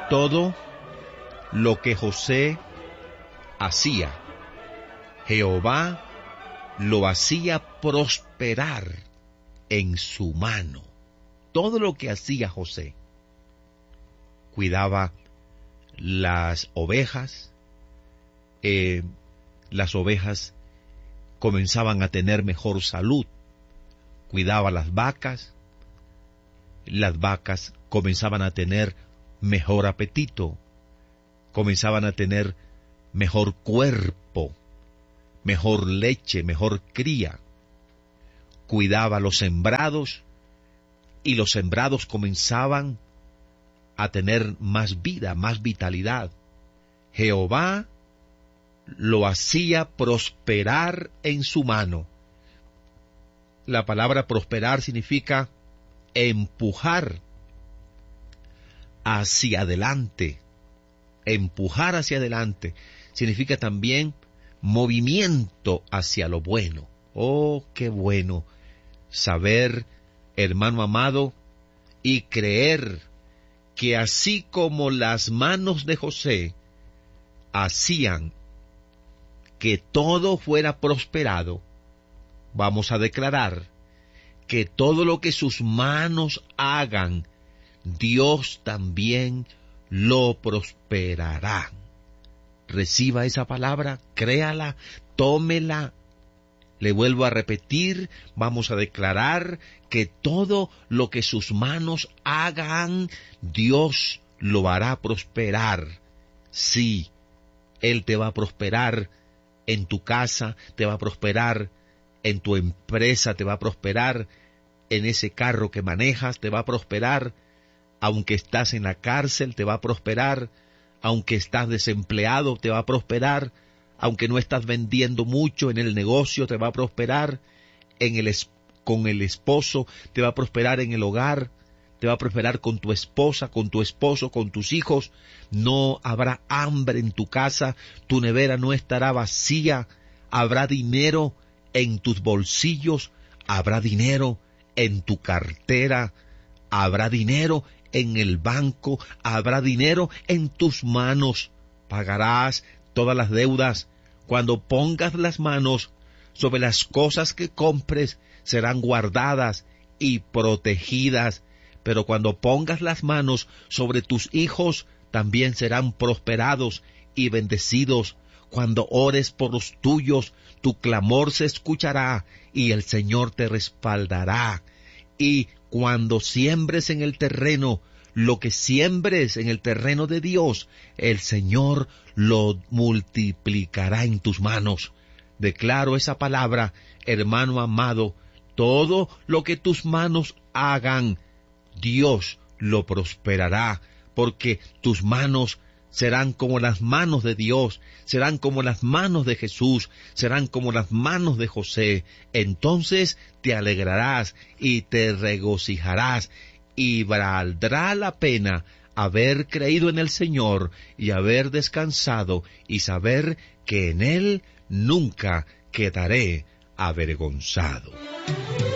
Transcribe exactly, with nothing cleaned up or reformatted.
todo lo que José hacía, Jehová lo hacía prosperar en su mano. Todo lo que hacía José. Cuidaba las ovejas, eh, las ovejas comenzaban a tener mejor salud. Cuidaba las vacas, las vacas comenzaban a tener mejor apetito, comenzaban a tener mejor cuerpo, mejor leche, mejor cría. Cuidaba los sembrados y los sembrados comenzaban a tener más vida, más vitalidad. Jehová lo hacía prosperar en su mano. La palabra prosperar significa empujar hacia adelante. Empujar hacia adelante significa también movimiento hacia lo bueno. Oh, qué bueno saber, hermano amado, y creer que así como las manos de José hacían que todo fuera prosperado, vamos a declarar que todo lo que sus manos hagan, Dios también lo prosperará. Reciba esa palabra, créala, tómela. Le vuelvo a repetir, vamos a declarar que todo lo que sus manos hagan, Dios lo hará prosperar. Sí, Él te va a prosperar en tu casa, te va a prosperar en tu empresa, te va a prosperar en ese carro que manejas, te va a prosperar, aunque estás en la cárcel, te va a prosperar, aunque estás desempleado, te va a prosperar, aunque no estás vendiendo mucho en el negocio, te va a prosperar, en el es- con el esposo, te va a prosperar en el hogar, te va a prosperar con tu esposa, con tu esposo, con tus hijos. No habrá hambre en tu casa, tu nevera no estará vacía, habrá dinero en tus bolsillos, habrá dinero en tu cartera, habrá dinero en el banco, habrá dinero en tus manos. Pagarás todas las deudas. Cuando pongas las manos sobre las cosas que compres, serán guardadas y protegidas. Pero cuando pongas las manos sobre tus hijos, también serán prosperados y bendecidos. Cuando ores por los tuyos, tu clamor se escuchará y el Señor te respaldará. Y cuando siembres en el terreno, lo que siembres en el terreno de Dios, el Señor lo multiplicará en tus manos. Declaro esa palabra, hermano amado, todo lo que tus manos hagan, Dios lo prosperará, porque tus manos serán como las manos de Dios, serán como las manos de Jesús, serán como las manos de José. Entonces te alegrarás y te regocijarás, y valdrá la pena haber creído en el Señor y haber descansado y saber que en Él nunca quedaré avergonzado.